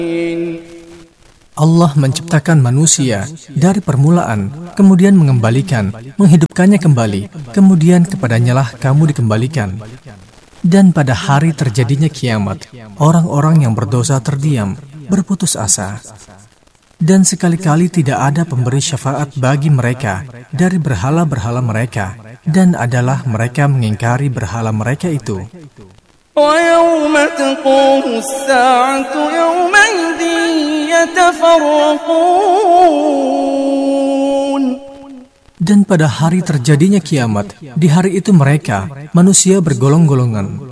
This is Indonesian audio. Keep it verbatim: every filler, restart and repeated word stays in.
Allah menciptakan manusia dari permulaan, kemudian mengembalikan, menghidupkannya kembali, kemudian kepadanyalah kamu dikembalikan. Dan pada hari terjadinya kiamat, orang-orang yang berdosa terdiam, berputus asa. Dan sekali-kali tidak ada pemberi syafaat bagi mereka dari berhala-berhala mereka, dan adalah mereka mengingkari berhala mereka itu. وَيَوْمَ تَقُومُ السَّاعَةُ يَوْمَئِذٍ يَتَفَرَّقُونَ. Dan pada hari terjadinya kiamat, di hari itu mereka, manusia bergolong-golongan.